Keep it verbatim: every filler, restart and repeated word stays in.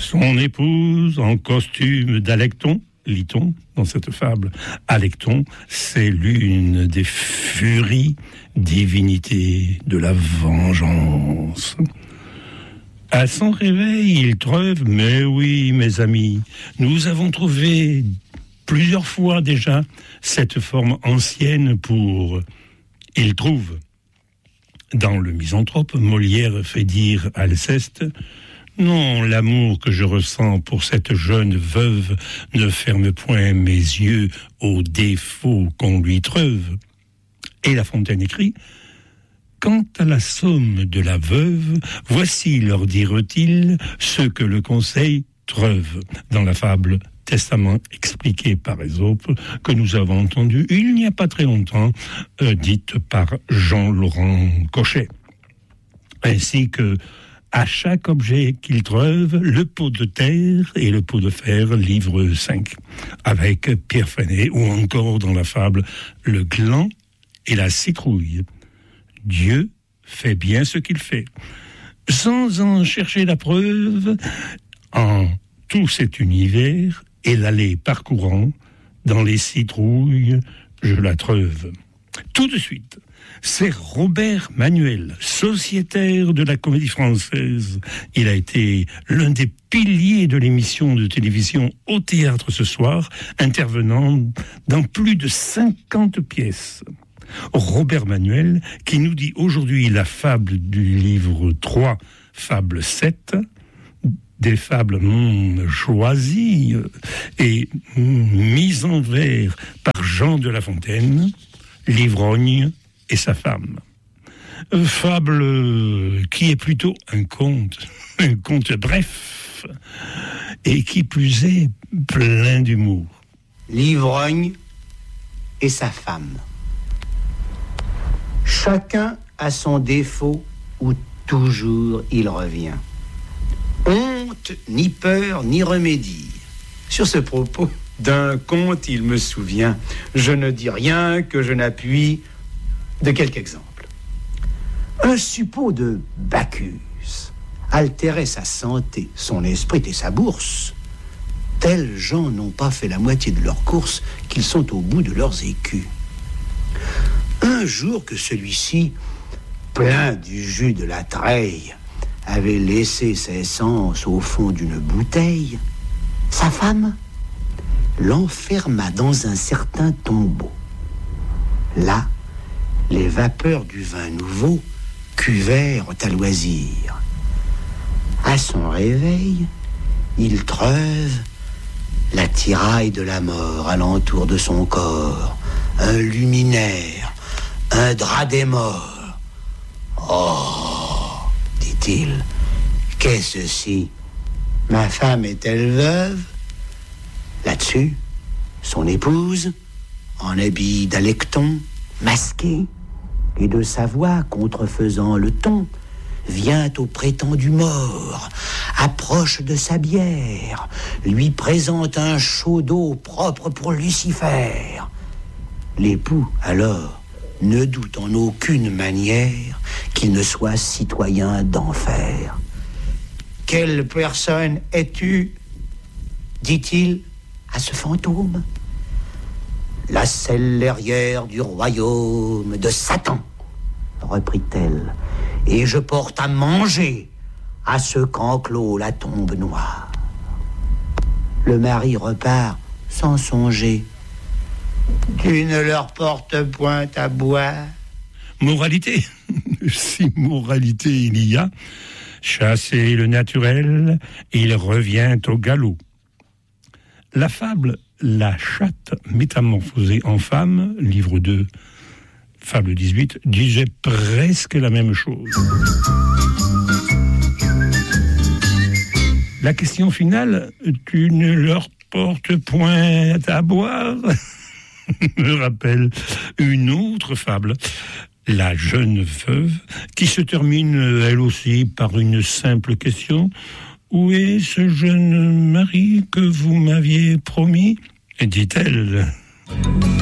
Son épouse en costume d'alecton, lit-on dans cette fable. Alecton, c'est l'une des furies, divinité de la vengeance. À son réveil, il treuve, mais oui, mes amis, nous avons trouvé plusieurs fois déjà cette forme ancienne pour « il trouve ». Dans Le Misanthrope, Molière fait dire à Alceste « Non, l'amour que je ressens pour cette jeune veuve ne ferme point mes yeux aux défauts qu'on lui treuve. » Et La Fontaine écrit « Quant à la somme de la veuve, voici, leur dire-t-il, ce que le conseil treuve. » Dans la fable Testament expliqué par Ésope, que nous avons entendu il n'y a pas très longtemps, euh, dite par Jean-Laurent Cochet. Ainsi que à chaque objet qu'il treuve, le pot de terre et le pot de fer, livre cinq, avec Pierre Freinet, ou encore dans la fable le gland et la citrouille. Dieu fait bien ce qu'il fait. Sans en chercher la preuve, en tout cet univers, et l'allée parcourant, dans les citrouilles, je la treuve. Tout de suite, c'est Robert Manuel, sociétaire de la Comédie Française. Il a été l'un des piliers de l'émission de télévision Au Théâtre ce soir, intervenant dans plus de cinquante pièces. Robert Manuel, qui nous dit aujourd'hui la fable du livre trois, fable sept, des fables mm, choisies et mm, mises en vers par Jean de La Fontaine, l'ivrogne et sa femme. Fable qui est plutôt un conte, un conte bref, et qui plus est plein d'humour. L'ivrogne et sa femme. Chacun a son défaut où toujours il revient. Honte, ni peur, ni remédie. Sur ce propos, d'un conte, il me souvient, je ne dis rien que je n'appuie de quelque exemple. Un suppôt de Bacchus altérait sa santé, son esprit et sa bourse. Tels gens n'ont pas fait la moitié de leur course qu'ils sont au bout de leurs écus. Un jour que celui-ci, plein du jus de la treille, avait laissé ses sens au fond d'une bouteille, sa femme l'enferma dans un certain tombeau. Là, les vapeurs du vin nouveau cuvèrent à loisir. À son réveil, il treuve la tiraille de la mort alentour de son corps, un luminaire, un drap des morts. Oh, dit-il, qu'est-ce ceci? Ma femme est-elle veuve? Là-dessus, son épouse, en habit d'alecton, masquée, et de sa voix contrefaisant le ton, vient au prétendu mort, approche de sa bière, lui présente un chaud d'eau propre pour Lucifer. L'époux, alors, ne doute en aucune manière qu'il ne soit citoyen d'enfer. « Quelle personne es-tu » dit-il à ce fantôme. « La cellérière du royaume de Satan, » reprit-elle, « et je porte à manger à ce qu'enclôt la tombe noire. » Le mari repart sans songer. « Tu ne leur portes point à boire. » Moralité, si moralité il y a, chasser le naturel, il revient au galop. La fable « La chatte métamorphosée en femme », livre deux, fable dix-huit, disait presque la même chose. La question finale, « Tu ne leur portes point à boire ?» me rappelle une autre fable, La jeune veuve, qui se termine elle aussi par une simple question. Où est ce jeune mari que vous m'aviez promis? Dit-elle.